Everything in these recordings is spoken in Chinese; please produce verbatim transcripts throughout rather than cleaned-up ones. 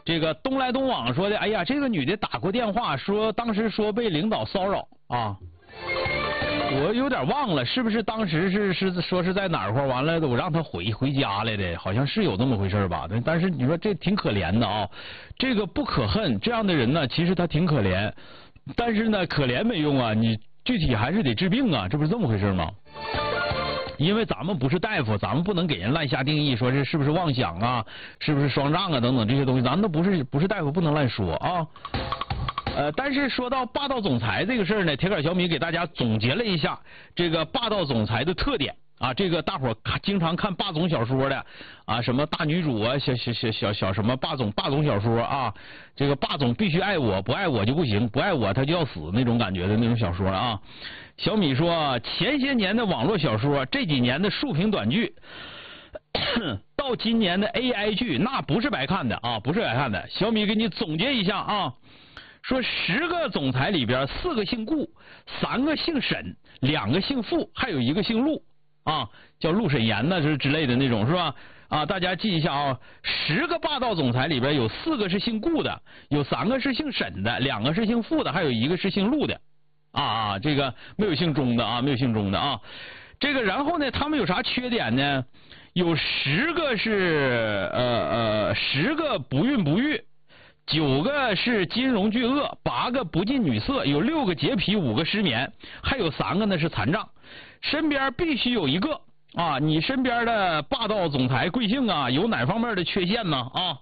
这个东来东往说的，哎呀，这个女的打过电话说，当时说被领导骚扰啊，我有点忘了，是不是当时是是说是在哪儿块，完了我让她回回家来的，好像是有这么回事吧？但是你说这挺可怜的啊，这个不可恨，这样的人呢，其实他挺可怜，但是呢，可怜没用啊，你具体还是得治病啊，这不是这么回事吗？因为咱们不是大夫，咱们不能给人乱下定义，说这是不是妄想啊，是不是双障啊等等这些东西，咱们都不是不是大夫，不能乱说啊。呃，但是说到霸道总裁这个事儿呢，铁杆小米给大家总结了一下这个霸道总裁的特点啊，这个大伙儿经常看霸总小说的啊，什么大女主啊，小小小小小什么霸总霸总小说啊，这个霸总必须爱我，不爱我就不行，不爱我他就要死那种感觉的那种小说啊。小米说，前些年的网络小说，这几年的竖屏短剧，到今年的 A I 剧，那不是白看的啊，不是白看的。小米给你总结一下啊，说十个总裁里边，四个姓顾，三个姓沈，两个姓傅，还有一个姓陆啊，叫陆沈岩呢，是之类的那种，是吧？啊，大家记一下啊，十个霸道总裁里边有四个是姓顾的，有三个是姓沈的，两个是姓傅的，还有一个是姓陆的。啊啊，这个没有姓钟的啊，没有姓钟的啊。这个然后呢，他们有啥缺点呢？有十个是呃呃，十个不孕不育，九个是金融巨鳄，八个不近女色，有六个洁癖，五个失眠，还有三个呢是残障。身边必须有一个啊，你身边的霸道总裁贵姓啊？有哪方面的缺陷呢？啊？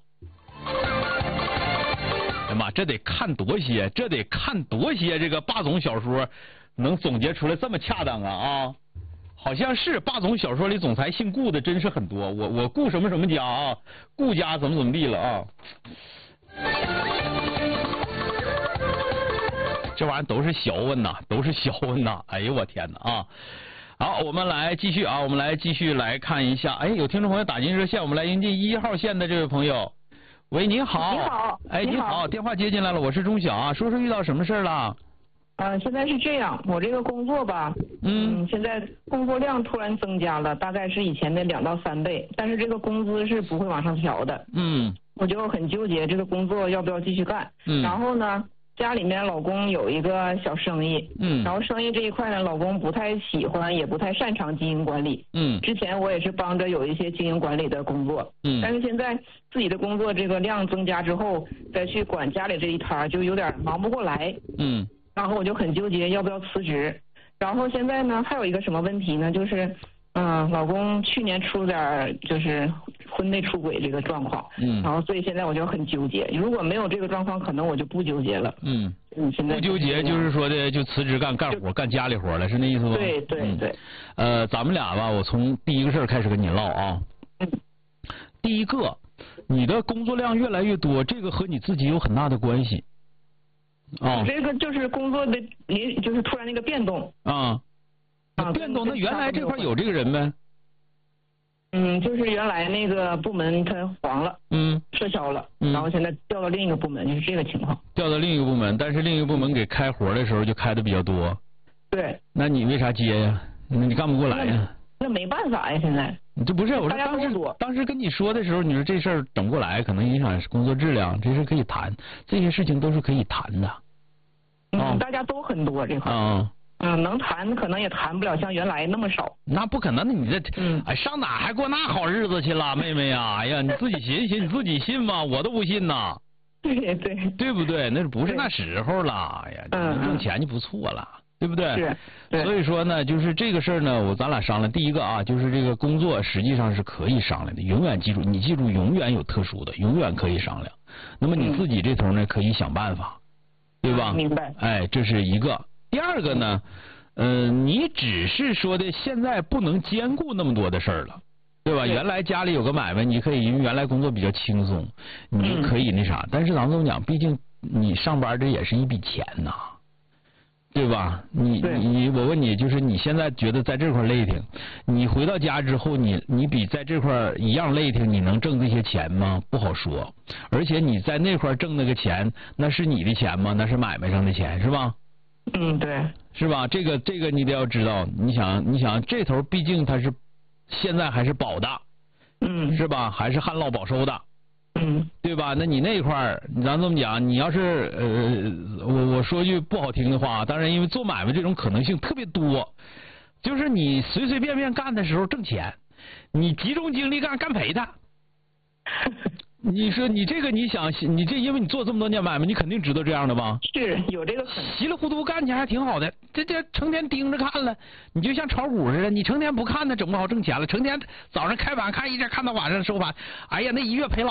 哎妈，这得看多些，这得看多些这个霸总小说能总结出来这么恰当啊啊！好像是霸总小说里总裁姓顾的真是很多，我我顾什么什么家啊，顾家怎么怎么地了啊？这玩意儿都是学问呐，都是学问呐！哎呦我天哪啊！好，我们来继续啊，我们来继续来看一下，哎，有听众朋友打进热线，我们来迎接一号线的这位朋友。喂，您好。 你好。 哎，您好，电话接进来了，我是钟晓啊，说说遇到什么事了？ 呃，现在是这样，我这个工作吧，嗯，嗯现在工作量突然增加了，大概是以前的两到三倍，但是这个工资是不会往上调的。嗯。我就很纠结，这个工作要不要继续干？嗯。然后呢，家里面老公有一个小生意，嗯，然后生意这一块呢，老公不太喜欢，也不太擅长经营管理，嗯，之前我也是帮着有一些经营管理的工作，嗯，但是现在自己的工作这个量增加之后，再去管家里这一摊就有点忙不过来，嗯，然后我就很纠结要不要辞职，然后现在呢还有一个什么问题呢，就是嗯、呃，老公去年出了点就是婚内出轨这个状况，嗯，然后所以现在我就很纠结，如果没有这个状况，可能我就不纠结了，嗯，嗯，现在不纠结就是说的就辞职干干活干家里活了，是那意思吗？ 对对对， 嗯、呃，咱们俩吧，我从第一个事儿开始跟你唠啊，嗯，第一个，你的工作量越来越多，这个和你自己有很大的关系， 啊，这个就是工作的临就是突然那个变动啊。 啊，变动，那原来这块有这个人呗？ 嗯，就是原来那个部门它黄了，嗯，撤销了，嗯，然后现在调到另一个部门，就是这个情况。 调到另一个部门，但是另一个部门给开活的时候就开的比较多。 对。 那你为啥接呀？那你干不过来呀？ 那没办法呀，现在。 你这不是我说当时当时跟你说的时候，你说这事儿整不过来，可能影响工作质量，这事可以谈，这些事情都是可以谈的。 嗯，哦、大家都很多这块。嗯。嗯，能谈可能也谈不了像原来那么少。 那不可能的，你这，嗯，哎，上哪还过那好日子去了，妹妹呀？哎呀，你自己寻寻，你自己信吗？我都不信呐。 对对。 对不对？那不是那时候了，哎呀，能挣钱就不错了，嗯、对不对？ 是。 所以说呢，就是这个事儿呢，我咱俩商量。第一个啊，就是这个工作实际上是可以商量的，永远记住，你记住，永远有特殊的，永远可以商量。那么你自己这头呢，可以想办法，对吧？ 明白。 哎，这是一个。第二个呢，呃，你只是说的现在不能兼顾那么多的事儿了，对吧？对，原来家里有个买卖，你可以因为原来工作比较轻松，你可以那啥。嗯、但是咱这么讲，毕竟你上班这也是一笔钱呐，对吧？你你我问你，就是你现在觉得在这块累挺，你回到家之后，你你比在这块一样累挺，你能挣这些钱吗？不好说。而且你在那块挣那个钱，那是你的钱吗？那是买卖上的钱，是吧？ 嗯，对， 是吧？这个这个你得要知道，你想你想这头毕竟它是现在还是保的，嗯，是吧？还是旱涝保收的，嗯，对。 对吧？那你那一块儿，咱这么讲，你要是呃，我我说句不好听的话，当然因为做买卖这种可能性特别多，就是你随随便便干的时候挣钱，你集中精力干干赔的。你说你这个你想你这因为你做这么多年买卖，你肯定知道这样的吧？ 是有这个可能。 稀里糊涂干起来还挺好的，这这成天盯着看了，你就像炒股似的，你成天不看那整不好挣钱了，成天早上开盘看一直看到晚上收盘，哎呀那一月赔老。